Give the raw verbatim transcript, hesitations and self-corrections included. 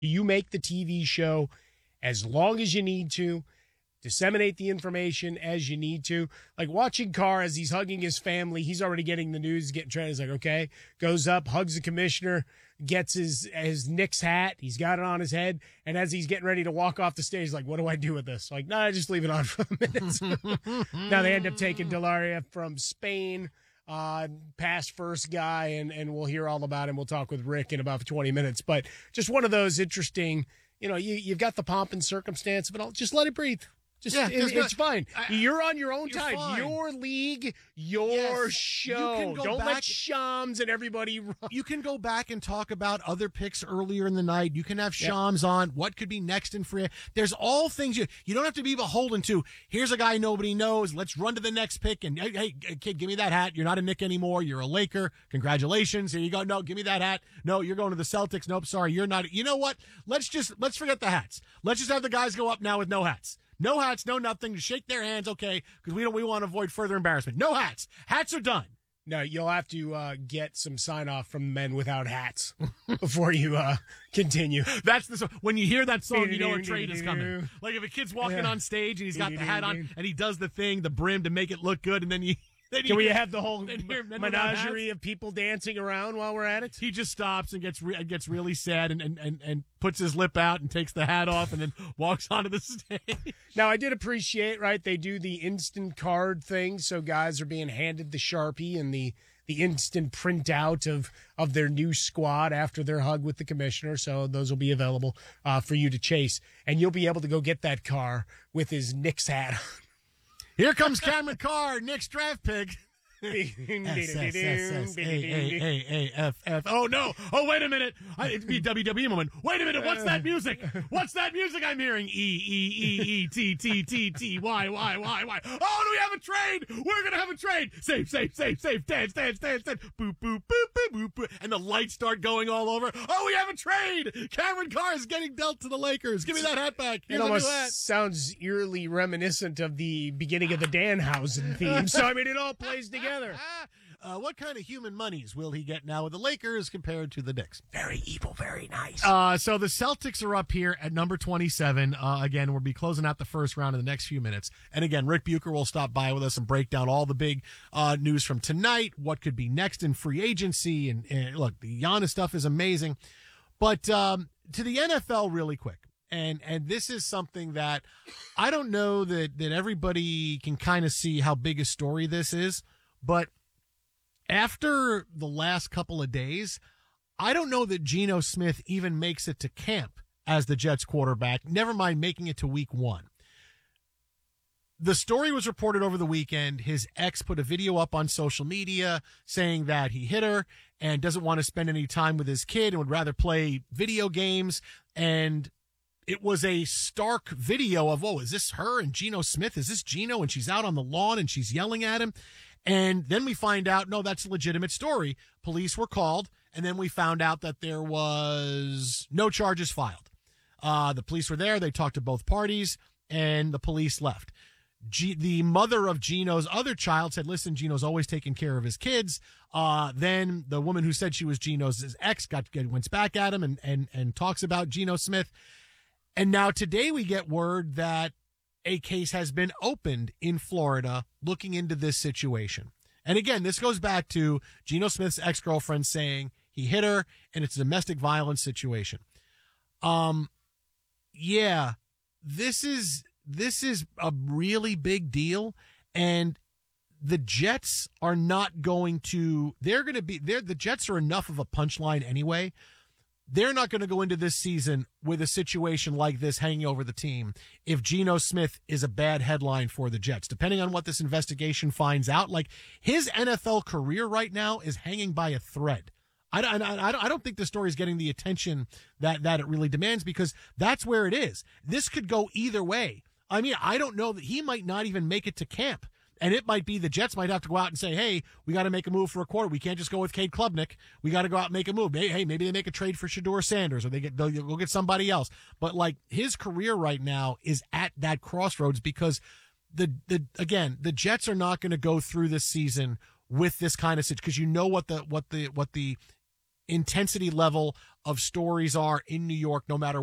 You make the T V show as long as you need to, disseminate the information as you need to. Like watching Carr as he's hugging his family, he's already getting the news, getting trained. He's like, okay, goes up, hugs the commissioner, gets his his Knicks hat. He's got it on his head. And as he's getting ready to walk off the stage, like, what do I do with this? Like, nah, just leave it on for a minute. Now they end up taking Delaria from Spain, uh, past first guy, and, and we'll hear all about him. We'll talk with Rick in about twenty minutes. But just one of those interesting, you know, you, you've got the pomp and circumstance, but I'll just let it breathe. Just yeah, it, it's no, fine. I, You're on your own you're time. fine. Your league, your yes, show. Go Don't back, let Shams and everybody run. You can go back and talk about other picks earlier in the night. You can have Shams yep. on. What could be next in free? There's all things you you don't have to be beholden to. Here's a guy nobody knows. Let's run to the next pick. And hey, hey, kid, give me that hat. You're not a Knick anymore. You're a Laker. Congratulations. Here you go. No, give me that hat. No, you're going to the Celtics. Nope, sorry, you're not. You know what? Let's just let's forget the hats. Let's just have the guys go up now with no hats. No hats, no nothing. Just shake their hands, okay? Because we don't. We want to avoid further embarrassment. No hats. Hats are done. No, you'll have to uh, get some sign off from men without hats before you uh, continue. That's the song. When you hear that song, you know a trade is coming. Like if a kid's walking yeah. on stage and he's got the hat on and he does the thing, the brim to make it look good, and then you. Then Can he, we have the whole hear, menagerie of people dancing around while we're at it? He just stops and gets re- gets really sad and, and, and, and puts his lip out and takes the hat off and then walks onto the stage. Now, I did appreciate, right, they do the instant card thing, so guys are being handed the Sharpie and the, the instant printout of, of their new squad after their hug with the commissioner, so those will be available uh, for you to chase. And you'll be able to go get that car with his Knicks hat on. Here comes Cameron Carr, Knicks draft pick. S, S, S, S, A, A, A, A, F, F. Oh, no. Oh, wait a minute. I, it'd be a W W E moment. Wait a minute. What's that music? What's that music I'm hearing? E, E, E, E, T, T, T, T, Y, Y, Y, Y. Oh, do we have a trade? We're going to have a trade. Safe, safe, safe, safe. Dance, dance, dance, dance. Boop, boop, boop, boop, boop, boop. And the lights start going all over. Oh, we have a trade. Cameron Carr is getting dealt to the Lakers. Give me that hat back. Here's it almost sounds eerily reminiscent of the beginning of the Danhausen theme. So, I mean, it all plays together. Uh, what kind of human monies will he get now with the Lakers compared to the Knicks? Very evil, very nice. Uh, so the Celtics are up here at number twenty-seven. Uh, again, we'll be closing out the first round in the next few minutes. And again, Rick Bucher will stop by with us and break down all the big uh, news from tonight, what could be next in free agency. And, and look, the Giannis stuff is amazing. But um, to the N F L really quick. And and this is something that I don't know that, that everybody can kind of see how big a story this is. But after the last couple of days, I don't know that Geno Smith even makes it to camp as the Jets quarterback, never mind making it to week one. The story was reported over the weekend. His ex put a video up on social media saying that he hit her and doesn't want to spend any time with his kid and would rather play video games. And it was a stark video of, oh, is this her and Geno Smith? Is this Geno? And she's out on the lawn and she's yelling at him. And then we find out, no, that's a legitimate story. Police were called, and then we found out that there was no charges filed. Uh, the police were there. They talked to both parties, and the police left. G- the mother of Geno's other child said, listen, Geno's always taking care of his kids. Uh, then the woman who said she was Geno's ex got went back at him and, and, and talks about Geno Smith. And now today we get word that a case has been opened in Florida looking into this situation. And again, this goes back to Geno Smith's ex-girlfriend saying he hit her and it's a domestic violence situation. Um, yeah, this is, this is a really big deal. And the Jets are not going to, they're going to be, they're, the Jets are enough of a punchline anyway. They're not going to go into this season with a situation like this hanging over the team if Geno Smith is a bad headline for the Jets. Depending on what this investigation finds out, like his N F L career right now is hanging by a thread. I, I, I don't think the story is getting the attention that, that it really demands because that's where it is. This could go either way. I mean, I don't know that he might not even make it to camp. And it might be the Jets might have to go out and say, hey, we got to make a move for a quarter. We can't just go with Cade Klubnik. We got to go out and make a move. Hey, hey, maybe they make a trade for Shedeur Sanders or they get, they'll, they'll get somebody else. But like his career right now is at that crossroads because the, the, again, the Jets are not going to go through this season with this kind of situation because you know what the, what the, what the intensity level of stories are in New York, no matter